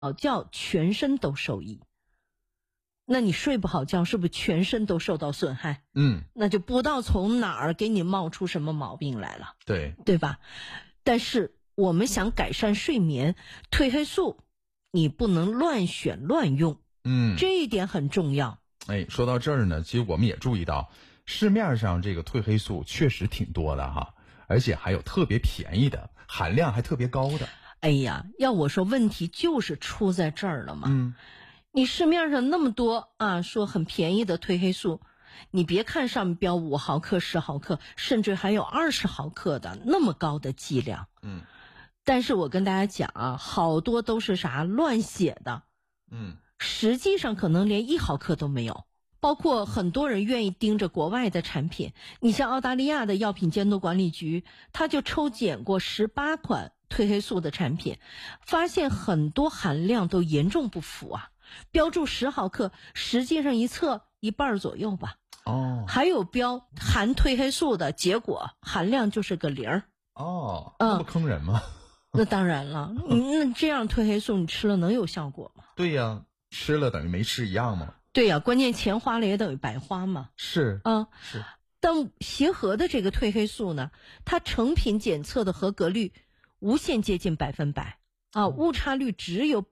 好觉全身都受益。那你睡不好觉，是不是全身都受到损害？那就不知道从哪儿给你冒出什么毛病来了，对吧？但是我们想改善睡眠，褪黑素你不能乱选乱用，这一点很重要。 说到这儿呢，其实我们也注意到市面上这个褪黑素确实挺多的哈，而且还有特别便宜的，含量还特别高的。 要我说问题就是出在这儿了嘛。你市面上那么多说很便宜的褪黑素，你别看上面标5毫克、10毫克，甚至还有20毫克的那么高的剂量。但是我跟大家讲好多都是乱写的。实际上可能连1毫克都没有。包括很多人愿意盯着国外的产品，你像澳大利亚的药品监督管理局，他就抽检过18款褪黑素的产品，发现很多含量都严重不符标注10毫克，实际上一测1半左右吧。还有标含褪黑素的，结果含量就是个0。 那不坑人吗？ 那当然了，那这样褪黑素你吃了能有效果吗？ 对呀，吃了等于没吃一样吗？ 对呀，关键钱花了也等于白花嘛。 是。 但协和的这个褪黑素呢，它成品检测的合格率无限接近100%误差率只有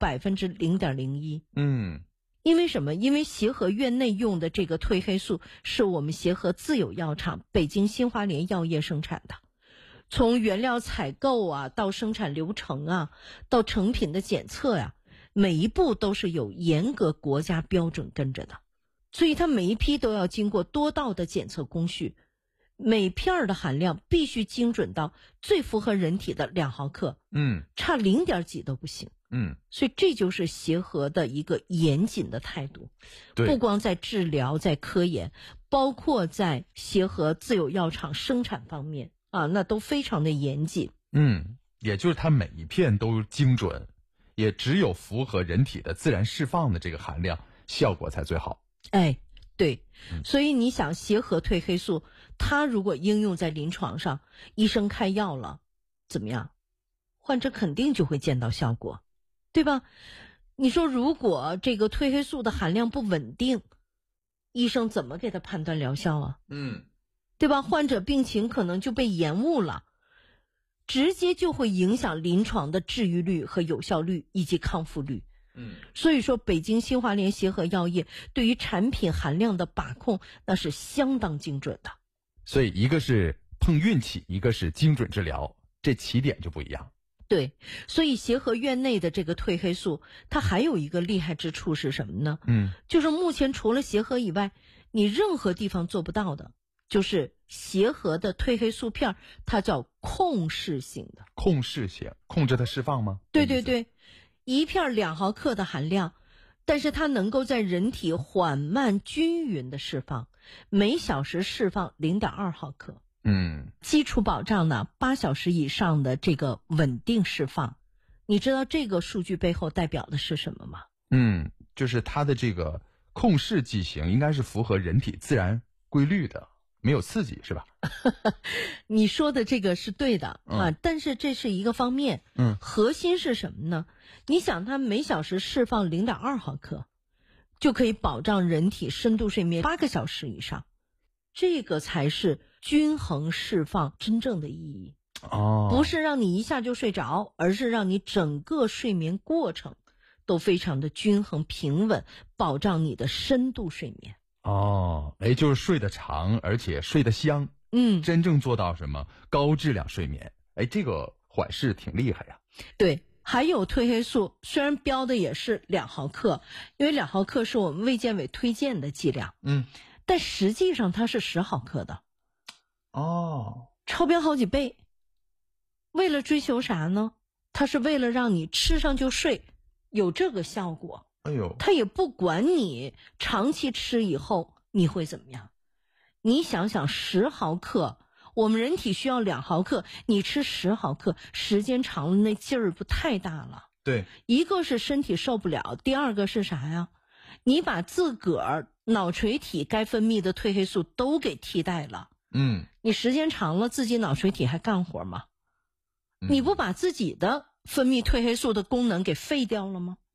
0.01%。因为什么？因为协和院内用的这个褪黑素是我们协和自有药厂北京新华联药业生产的，从原料采购到生产流程到成品的检测每一步都是有严格国家标准跟着的，所以它每一批都要经过多道的检测工序，每片的含量必须精准到最符合人体的2毫克，差0点几都不行。所以这就是协和的一个严谨的态度。不光在治疗，在科研，包括在协和自有药厂生产方面那都非常的严谨。 也就是它每一片都精准，也只有符合人体的自然释放的这个含量，效果才最好。 对，所以你想协和褪黑素，它如果应用在临床上，医生开药了，怎么样？患者肯定就会见到效果，对吧？你说如果这个褪黑素的含量不稳定，医生怎么给他判断疗效对吧？患者病情可能就被延误了，直接就会影响临床的治愈率和有效率以及康复率。所以说北京新华联协和药业对于产品含量的把控那是相当精准的。 所以一个是碰运气，一个是精准治疗，这起点就不一样。 对，所以协和院内的这个褪黑素，它还有一个厉害之处是什么呢？就是目前除了协和以外，你任何地方做不到的，就是协和的褪黑素片，它叫控释型的。 控释型，控制它释放吗？ 对，一片2毫克的含量，但是它能够在人体缓慢均匀的释放，每小时释放0.2毫克。基础保障呢8小时以上的这个稳定释放。你知道这个数据背后代表的是什么吗？ 就是它的这个控释剂型应该是符合人体自然规律的，没有刺激，是吧？ 你说的这个是对的但是这是一个方面。核心是什么呢？你想它每小时释放0.2毫克，就可以保障人体深度睡眠8个小时以上，这个才是均衡释放真正的意义。不是让你一下就睡着，而是让你整个睡眠过程都非常的均衡平稳，保障你的深度睡眠。 就是睡得长，而且睡得香。真正做到什么高质量睡眠。这个缓释挺厉害呀。 对，还有褪黑素，虽然标的也是2毫克，因为2毫克是我们卫健委推荐的剂量。但实际上它是10毫克的。超标好几倍。为了追求啥呢？它是为了让你吃上就睡，有这个效果。它也不管你长期吃以后你会怎么样。你想想10毫克，我们人体需要2毫克，你吃10毫克，时间长了那劲儿不太大了。 对， 一个是身体受不了，第二个是啥呀？你把自个儿脑垂体该分泌的褪黑素都给替代了。你时间长了自己脑垂体还干活吗？你不把自己的分泌褪黑素的功能给废掉了吗？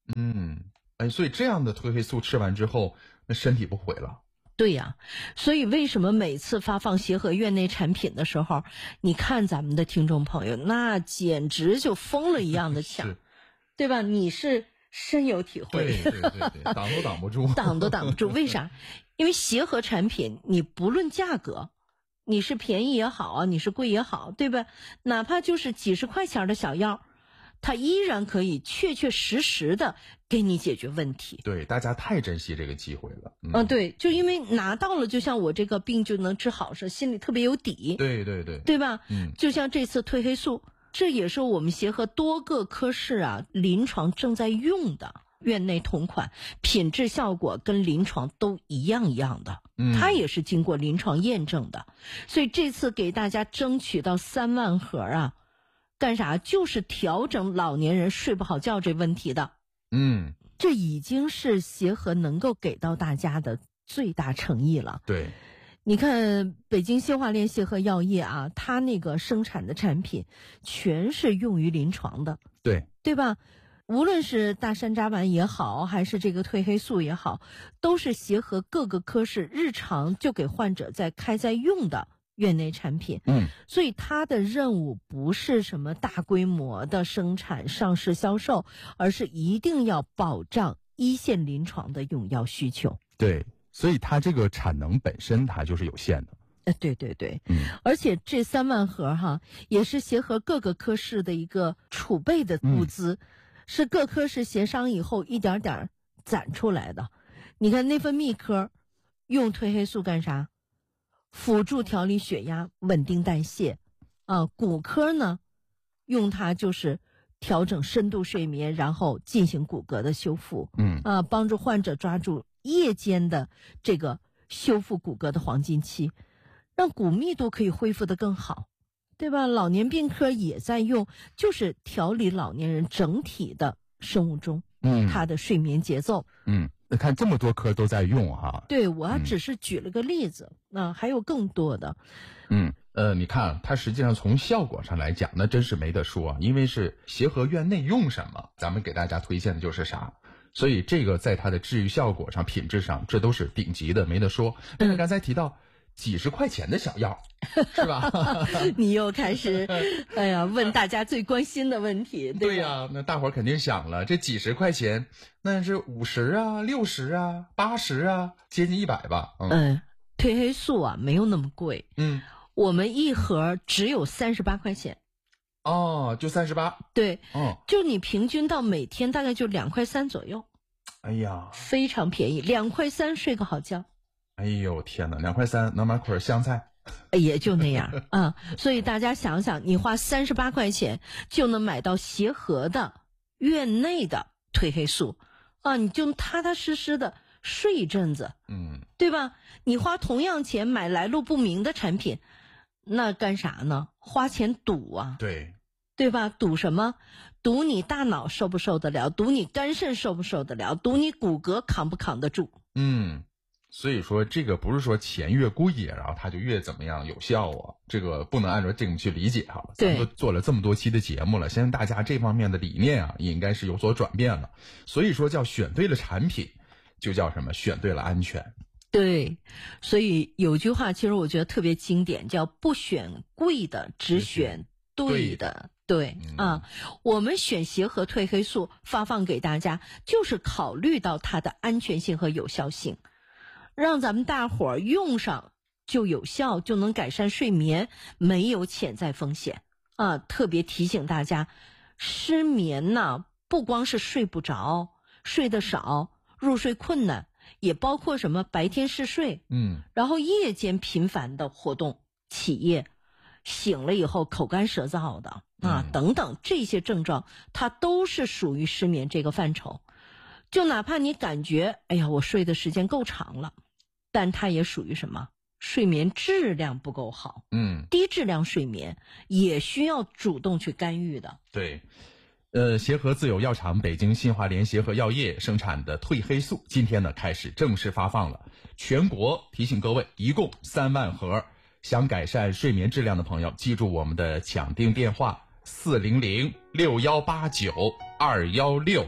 所以这样的褪黑素吃完之后，那身体不毁了？ 对呀，所以为什么每次发放协和院内产品的时候，你看咱们的听众朋友那简直就疯了一样的抢，对吧？你是深有体会。 对，挡都挡不住。 挡都挡不住。为啥？因为协和产品你不论价格，你是便宜也好啊，你是贵也好，对吧？哪怕就是几十块钱的小药，它依然可以确确实实的给你解决问题。 对，大家太珍惜这个机会了。 对，就因为拿到了，就像我这个病就能治好似的，心里特别有底。 对吧？就像这次褪黑素，这也是我们协和多个科室啊临床正在用的院内同款，品质效果跟临床都一样的。它也是经过临床验证的，所以这次给大家争取到3万盒啊。干啥？就是调整老年人睡不好觉这问题的。这已经是协和能够给到大家的最大诚意了。 对， 你看北京新华联协和药业啊，它那个生产的产品全是用于临床的。对吧？无论是大山楂丸也好，还是这个褪黑素也好，都是协和各个科室日常就给患者在用的院内产品。所以它的任务不是什么大规模的生产上市销售，而是一定要保障一线临床的用药需求。 对，所以它这个产能本身它就是有限的。 对，而且这3万盒也是协和各个科室的一个储备的物资，是各科室协商以后一点点攒出来的。你看内分泌科用褪黑素干啥？辅助调理血压，稳定代谢。骨科呢，用它就是调整深度睡眠，然后进行骨骼的修复。帮助患者抓住夜间的这个修复骨骼的黄金期，让骨密度可以恢复得更好，对吧？老年病科也在用，就是调理老年人整体的生物钟，他的睡眠节奏。 看这么多科都在用哈。 对，我只是举了个例子，还有更多的。 你看它实际上从效果上来讲，那真是没得说，因为是协和院内用什么，咱们给大家推荐的就是啥，所以这个在它的治愈效果上、品质上，这都是顶级的，没得说。但是刚才提到几十块钱的小药，是吧？ 你又开始，问大家最关心的问题， 对呀，那大伙儿肯定想了，这几十块钱，那是50啊、60啊、80啊，接近100吧？ 褪黑素啊，没有那么贵。我们一盒只有38块钱。 就38。 对，就你平均到每天大概就2.3块左右。 哎呀， 非常便宜，2.3块睡个好觉。 哎呦天哪，2.3块能买捆香菜， 也就那样所以大家想想，你花38块钱就能买到协和的院内的褪黑素你就踏踏实实的睡一阵子，对吧？你花同样钱买来路不明的产品，那干啥呢？花钱赌啊，对吧？赌什么？赌你大脑受不受得了，赌你肝肾受不受得了，赌你骨骼扛不扛得住。 所以说这个不是说钱越贵然后它就越怎么样有效这个不能按照这种去理解咱们都做了这么多期的节目了，相信大家这方面的理念也应该是有所转变了。所以说叫选对了产品，就叫什么？选对了安全。 对，所以有句话其实我觉得特别经典，叫不选贵的，只选对的。对我们选协和褪黑素发放给大家，就是考虑到它的安全性和有效性，让咱们大伙儿用上就有效，就能改善睡眠，没有潜在风险特别提醒大家，失眠呢，不光是睡不着、睡得少、入睡困难，也包括什么白天嗜睡，然后夜间频繁的活动起夜，醒了以后口干舌燥的等等，这些症状它都是属于失眠这个范畴。就哪怕你感觉我睡的时间够长了，但它也属于什么？睡眠质量不够好。低质量睡眠也需要主动去干预的。 对，协和自有药厂北京新华联协和药业生产的褪黑素，今天呢开始正式发放了，全国提醒各位，一共3万盒。想改善睡眠质量的朋友，记住我们的抢订电话：400-6189-216。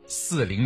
40。